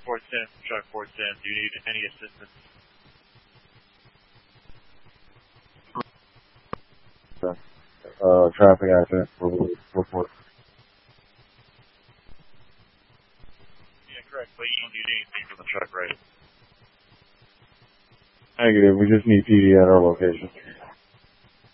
410, truck 410. Do you need any assistance? Traffic accident. Report. Yeah, correct. But you don't need anything from the truck, right? Negative. We just need PD at our location.